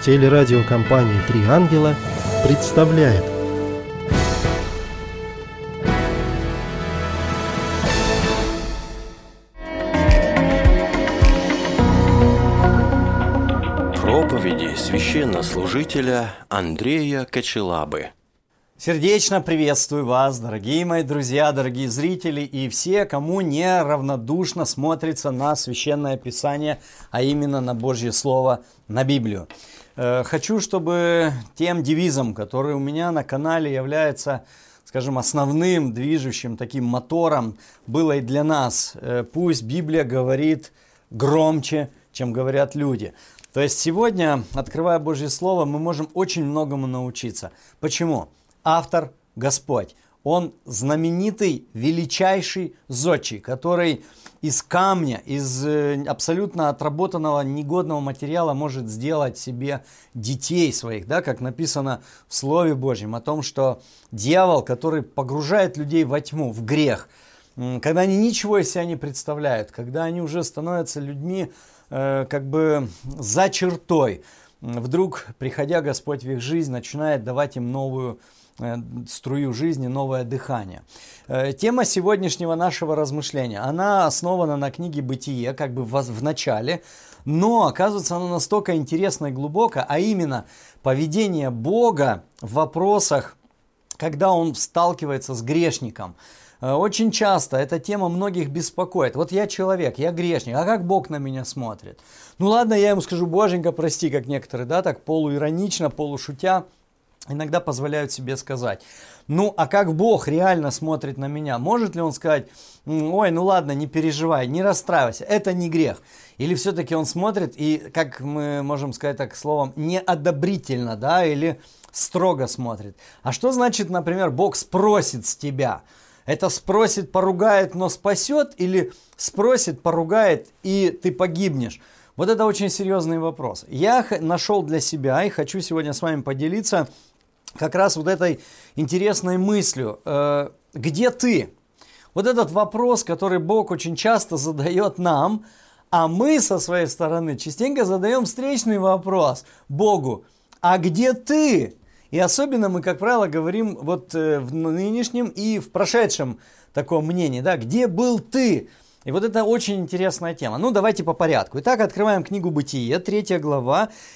Телерадиокомпания «Три ангела» представляет. Проповеди священнослужителя Андрея Кочелабы. Сердечно приветствую вас, дорогие мои друзья, дорогие зрители и все, кому не равнодушно смотрится на Священное Писание, а именно на Божье Слово, на Библию. Хочу, чтобы тем девизом, который у меня на канале является, скажем, основным движущим таким мотором, было и для нас. Пусть Библия говорит громче, чем говорят люди. То есть сегодня, открывая Божье Слово, мы можем очень многому научиться. Почему? Автор Господь. Он знаменитый, величайший зодчий, который из камня, из абсолютно отработанного негодного материала может сделать себе детей своих, да, как написано в Слове Божьем, о том, что дьявол, который погружает людей во тьму, в грех, когда они ничего из себя не представляют, когда они уже становятся людьми как бы за чертой, вдруг, приходя Господь в их жизнь, начинает давать им новую струю жизни, новое дыхание. Тема сегодняшнего нашего размышления, она основана на книге «Бытие», как бы в начале, но оказывается она настолько интересна и глубока, а именно поведение Бога в вопросах, когда Он сталкивается с грешником. Очень часто эта тема многих беспокоит. Вот я человек, я грешник, а как Бог на меня смотрит? Ну ладно, я ему скажу: Боженька, прости, как некоторые, да, так полуиронично, полушутя, иногда позволяют себе сказать. Ну, а как Бог реально смотрит на меня? Может ли Он сказать: ой, ну ладно, не переживай, не расстраивайся, это не грех? Или все-таки Он смотрит и, как мы можем сказать так словом, неодобрительно, да, или строго смотрит? А что значит, например, Бог спросит с тебя? Это спросит, поругает, но спасет, или спросит, поругает, и ты погибнешь? Вот это очень серьезный вопрос. Я нашел для себя и хочу сегодня с вами поделиться как раз вот этой интересной мыслью. Где ты? Вот этот вопрос, который Бог очень часто задает нам, а мы со своей стороны частенько задаем встречный вопрос Богу: а где ты? И особенно мы, как правило, говорим вот в нынешнем и в прошедшем таком мнении, да, где был ты? И вот это очень интересная тема. Ну, давайте по порядку. Итак, открываем книгу «Бытие», 3 глава,